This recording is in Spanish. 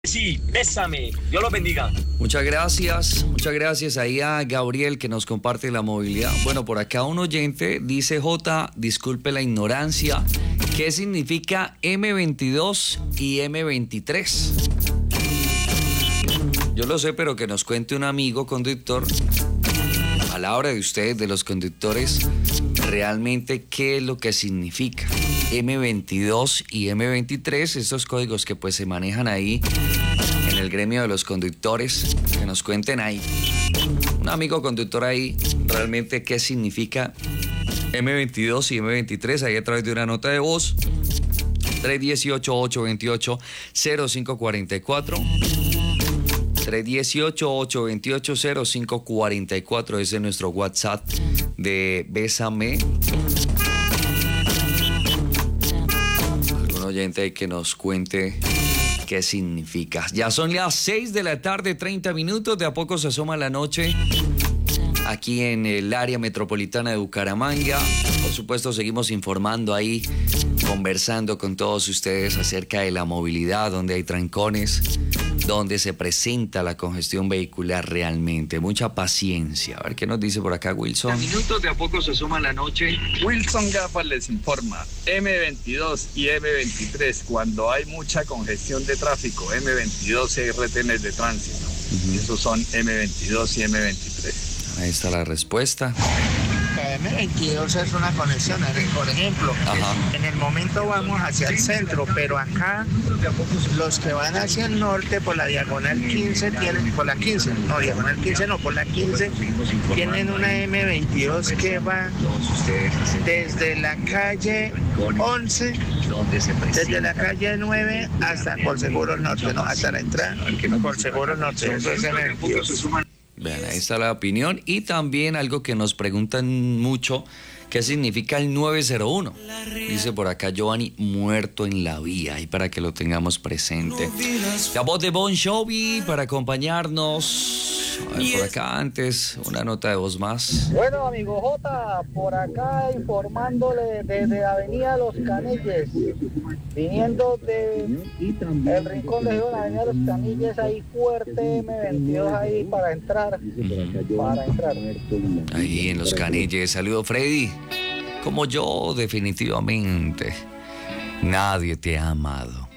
Sí, bésame. Dios los bendiga. Muchas gracias ahí a Gabriel que nos comparte la movilidad. Bueno, por acá un oyente dice: J, disculpe la ignorancia, ¿qué significa M22 y M23? Yo lo sé, pero que nos cuente un amigo conductor, palabra de ustedes, de los conductores, realmente qué es lo que significa M22 y M23, estos códigos que pues se manejan ahí en el gremio de los conductores, que nos cuenten ahí. Un amigo conductor ahí, realmente qué significa M22 y M23, ahí a través de una nota de voz, 318-828-0544. 318-828-0544, ese es nuestro WhatsApp de Bésame. Algún oyente ahí que nos cuente qué significa. Ya son las 6 de la tarde, 30 minutos, de a poco se asoma la noche aquí en el área metropolitana de Bucaramanga. Por supuesto, seguimos informando ahí, conversando con todos ustedes acerca de la movilidad, donde hay trancones, donde se presenta la congestión vehicular realmente. Mucha paciencia. A ver qué nos dice por acá Wilson. Minutos, de a poco se asoma la noche. Wilson Gafas les informa. M22 y M23, cuando hay mucha congestión de tráfico, M22 hay retenes de tránsito. Esos son M22 y M23. Ahí está la respuesta. M22 es una conexión, por ejemplo, en el momento vamos hacia el centro, pero acá los que van hacia el norte por la diagonal 15 tienen, por la 15, no, diagonal 15 no, por la 15 tienen una M22 que va desde la calle 11, desde la calle 9 hasta por Seguro Norte, no, hasta la entrada por Seguro Norte, eso es M22. Vean, ahí está la opinión. Y también algo que nos preguntan mucho, ¿qué significa el 901? Dice por acá Giovanni, muerto en la vía, y para que lo tengamos presente. La voz de Bon Jovi para acompañarnos. A ver, por acá antes, una nota de voz más. Bueno, amigo J, por acá informándole desde Avenida Los Canilles, viniendo de el Rincón de León, Avenida Los Canilles, ahí fuerte M22 ahí para entrar. Ahí en Los Canilles. Saludo, Freddy. Como yo, definitivamente, nadie te ha amado.